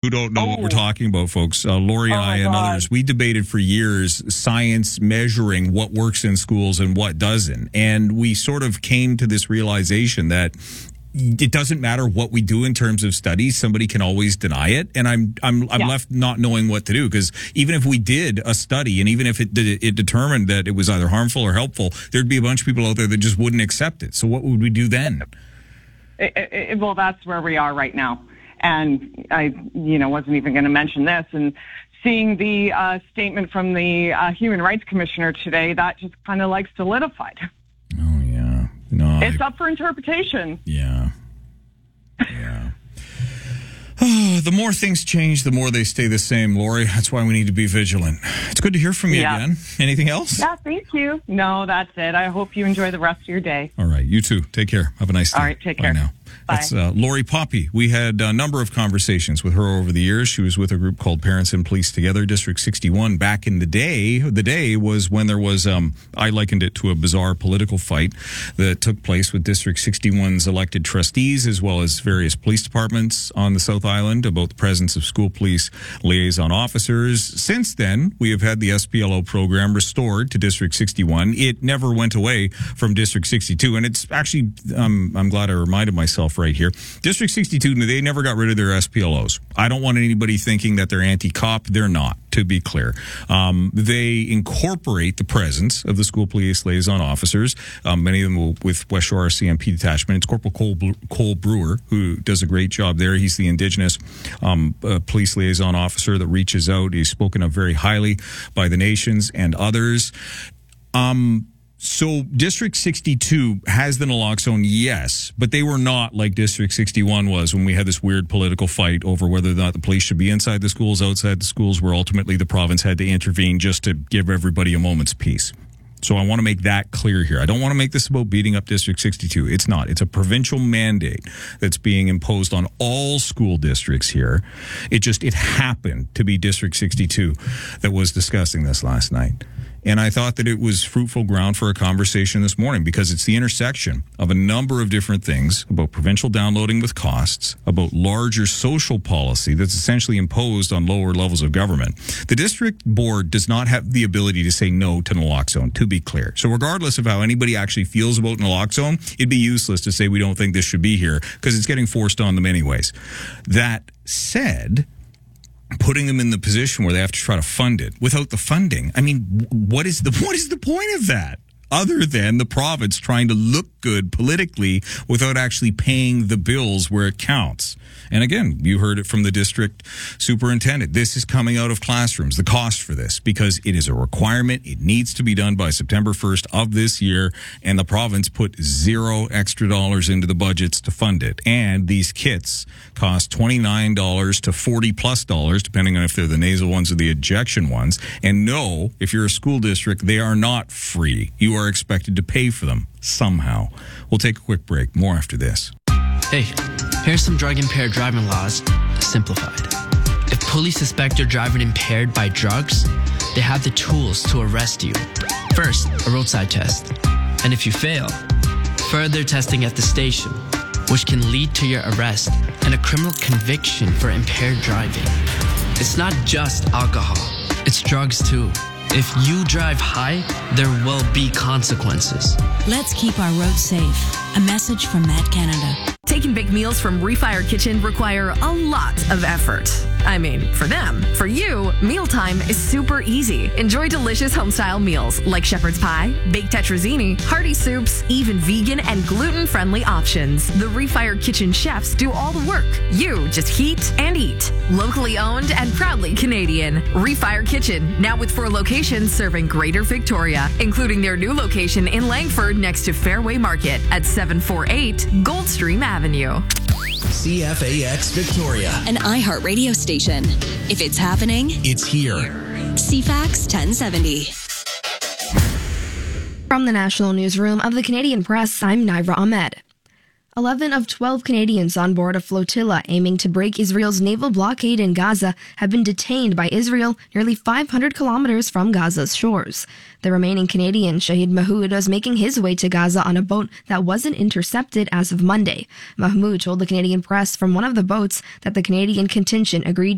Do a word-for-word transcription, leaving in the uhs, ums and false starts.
who don't know oh. what we're talking about, folks, uh, Lori and oh I and God. others, we debated for years science measuring what works in schools and what doesn't. And we sort of came to this realization that it doesn't matter what we do in terms of studies. Somebody can always deny it. And I'm I'm I'm yeah. left not knowing what to do, because even if we did a study and even if it it determined that it was either harmful or helpful, there'd be a bunch of people out there that just wouldn't accept it. So what would we do then? It, it, well, that's where we are right now. And I, you know, wasn't even going to mention this. And seeing the uh, statement from the uh, Human Rights Commissioner today, that just kind of like solidified. Oh, yeah. No, it's I, up for interpretation. Yeah. Yeah. Oh, the more things change, the more they stay the same, Lori. That's why we need to be vigilant. It's good to hear from you yeah. again. Anything else? Yeah, thank you. No, that's it. I hope you enjoy the rest of your day. All right. You too. Take care. Have a nice day. All right. Take Bye care. now. Bye. That's uh, Lori Poppy. We had a number of conversations with her over the years. She was with a group called Parents and Police Together, District sixty-one. Back in the day, the day was when there was, um, I likened it to a bizarre political fight that took place with District sixty-one's elected trustees, as well as various police departments on the South Island, about the presence of school police liaison officers. Since then, we have had the S P L O program restored to District sixty-one. It never went away from District sixty-two, and it's actually, um, I'm glad I reminded myself right here. District sixty-two, they never got rid of their S P L Os. I don't want anybody thinking that they're anti-cop. They're not, to be clear. Um, they incorporate the presence of the school police liaison officers, um, many of them will, with West Shore R C M P detachment. It's Corporal Cole, Cole Brewer, who does a great job there. He's the Indigenous um, uh, police liaison officer that reaches out. He's spoken of very highly by the nations and others. Um... So District sixty-two has the naloxone, yes, but they were not like District sixty-one was when we had this weird political fight over whether or not the police should be inside the schools, outside the schools, where ultimately the province had to intervene just to give everybody a moment's peace. So I want to make that clear here. I don't want to make this about beating up District sixty-two. It's not. It's a provincial mandate that's being imposed on all school districts here. It just, it happened to be District sixty-two that was discussing this last night. And I thought that it was fruitful ground for a conversation this morning, because it's the intersection of a number of different things about provincial downloading with costs, about larger social policy that's essentially imposed on lower levels of government. The district board does not have the ability to say no to naloxone, to be clear. So regardless of how anybody actually feels about naloxone, it'd be useless to say we don't think this should be here, because it's getting forced on them anyways. That said, putting them in the position where they have to try to fund it without the funding. I mean, what is the what is the point of that? Other than the province trying to look good politically without actually paying the bills where it counts. And again, you heard it from the district superintendent. This is coming out of classrooms, the cost for this, because it is a requirement. It needs to be done by September first of this year, and the province put zero extra dollars into the budgets to fund it. And these kits cost twenty-nine dollars to forty plus dollars, depending on if they're the nasal ones or the ejection ones. And no, if you're a school district, they are not free. You are expected to pay for them somehow. We'll take a quick break. More after this. Hey, here's some drug-impaired driving laws simplified. If police suspect you're driving impaired by drugs, they have the tools to arrest you. First, a roadside test. And if you fail, further testing at the station, which can lead to your arrest and a criminal conviction for impaired driving. It's not just alcohol, it's drugs too. If you drive high, there will be consequences. Let's keep our roads safe. A message from Matt Canada. Taking big meals from Refire Kitchen require a lot of effort. I mean, for them. For you, mealtime is super easy. Enjoy delicious home-style meals like shepherd's pie, baked tetrazzini, hearty soups, even vegan and gluten-friendly options. The Refire Kitchen chefs do all the work. You just heat and eat. Locally owned and proudly Canadian. Refire Kitchen, now with four locations serving Greater Victoria, including their new location in Langford next to Fairway Market at seven forty-eight Goldstream Avenue. C F A X Victoria, an iHeart radio station. If it's happening, it's here. C FAX ten seventy. From the National Newsroom of the Canadian Press, I'm Naira Ahmed. eleven of twelve Canadians on board a flotilla aiming to break Israel's naval blockade in Gaza have been detained by Israel nearly five hundred kilometers from Gaza's shores. The remaining Canadian, Shahid Mahmoud, was making his way to Gaza on a boat that wasn't intercepted as of Monday. Mahmoud told the Canadian Press from one of the boats that the Canadian contingent agreed